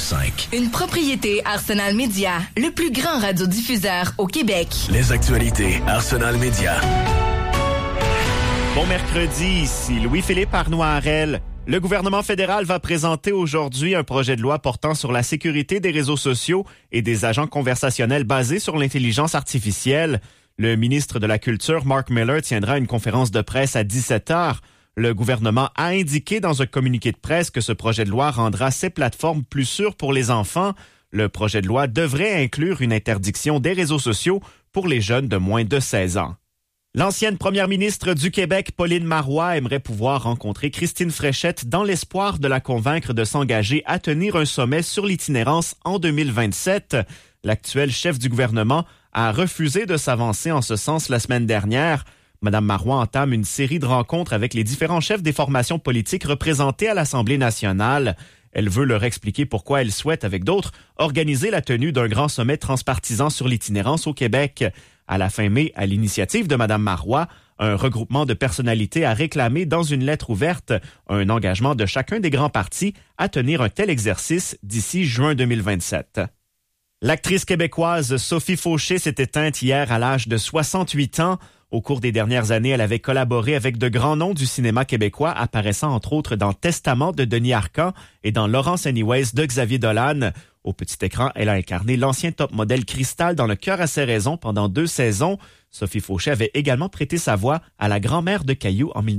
101.5. Une propriété Arsenal Média, le plus grand radiodiffuseur au Québec. Les actualités Arsenal Média. Bon mercredi, ici Louis-Philippe Arnois-Harel. Le gouvernement fédéral va présenter aujourd'hui un projet de loi portant sur la sécurité des réseaux sociaux et des agents conversationnels basés sur l'intelligence artificielle. Le ministre de la Culture, Mark Miller, tiendra une conférence de presse à 17h. Le gouvernement a indiqué dans un communiqué de presse que ce projet de loi rendra ces plateformes plus sûres pour les enfants. Le projet de loi devrait inclure une interdiction des réseaux sociaux pour les jeunes de moins de 16 ans. L'ancienne première ministre du Québec, Pauline Marois, aimerait pouvoir rencontrer Christine Fréchette dans l'espoir de la convaincre de s'engager à tenir un sommet sur l'itinérance en 2027. L'actuel chef du gouvernement a refusé de s'avancer en ce sens la semaine dernière. Mme Marois entame une série de rencontres avec les différents chefs des formations politiques représentés à l'Assemblée nationale. Elle veut leur expliquer pourquoi elle souhaite, avec d'autres, organiser la tenue d'un grand sommet transpartisan sur l'itinérance au Québec. À la fin mai, à l'initiative de Mme Marois, un regroupement de personnalités a réclamé dans une lettre ouverte un engagement de chacun des grands partis à tenir un tel exercice d'ici juin 2027. L'actrice québécoise Sophie Fauché s'est éteinte hier à l'âge de 68 ans. Au cours des dernières années, elle avait collaboré avec de grands noms du cinéma québécois, apparaissant entre autres dans Testament de Denis Arcand et dans Laurence Anyways de Xavier Dolan. Au petit écran, elle a incarné l'ancien top modèle Cristal dans Le cœur à ses raisons pendant 2 saisons. Sophie Fauché avait également prêté sa voix à la grand-mère de Caillou en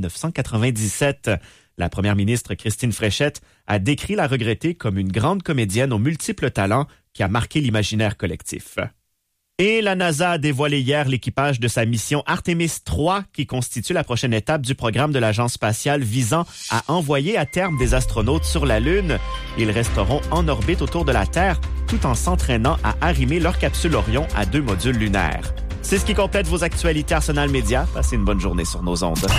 1997. La première ministre Christine Fréchette a décrit la regrettée comme une grande comédienne aux multiples talents qui a marqué l'imaginaire collectif. Et la NASA a dévoilé hier l'équipage de sa mission Artemis 3 qui constitue la prochaine étape du programme de l'agence spatiale visant à envoyer à terme des astronautes sur la Lune. Ils resteront en orbite autour de la Terre tout en s'entraînant à arrimer leur capsule Orion à 2 modules lunaires. C'est ce qui complète vos actualités Arsenal Média. Passez une bonne journée sur nos ondes.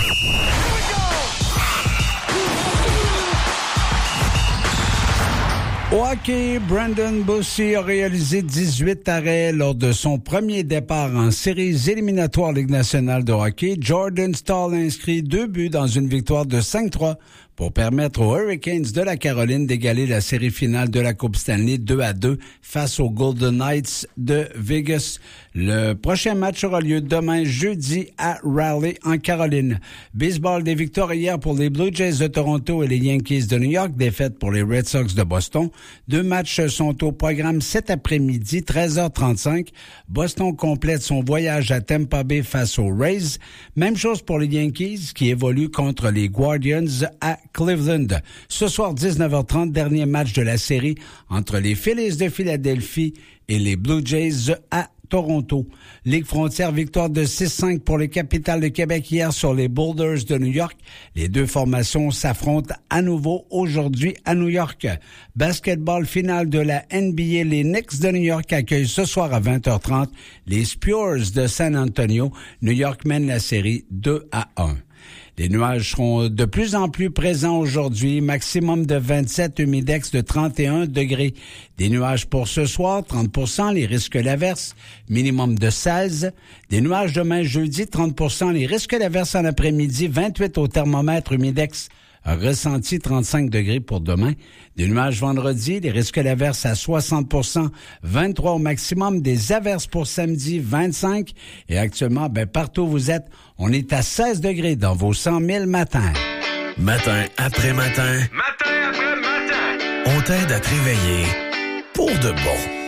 Au hockey, Brandon Bossy a réalisé 18 arrêts lors de son premier départ en séries éliminatoires Ligue nationale de hockey. Jordan Staal a inscrit 2 buts dans une victoire de 5-3 pour permettre aux Hurricanes de la Caroline d'égaler la série finale de la Coupe Stanley 2-2 face aux Golden Knights de Vegas. Le prochain match aura lieu demain, jeudi, à Raleigh, en Caroline. Baseball, des victoires hier pour les Blue Jays de Toronto et les Yankees de New York, défaite pour les Red Sox de Boston. 2 matchs sont au programme cet après-midi, 13h35. Boston complète son voyage à Tampa Bay face aux Rays. Même chose pour les Yankees qui évoluent contre les Guardians à Cleveland. Ce soir, 19h30, dernier match de la série entre les Phillies de Philadelphie et les Blue Jays à Toronto. Ligue frontière, victoire de 6-5 pour les Capitals de Québec hier sur les Boulders de New York. Les 2 formations s'affrontent à nouveau aujourd'hui à New York. Basketball, finale de la NBA. Les Knicks de New York accueillent ce soir à 20h30 les Spurs de San Antonio. New York mène la série 2-1. Les nuages seront de plus en plus présents aujourd'hui, maximum de 27, humidex de 31 degrés. Des nuages pour ce soir, 30%, les risques d'averse, minimum de 16. Des nuages demain jeudi, 30%, les risques d'averse en après-midi, 28 au thermomètre, humidex ressenti 35 degrés pour demain. Des nuages vendredi, des risques d'averse à 60%, 23 au maximum, des averses pour samedi, 25. Et actuellement, partout où vous êtes, on est à 16 degrés dans vos 100 000 matins. Matin après matin. Matin après matin. On t'aide à te réveiller pour de bon.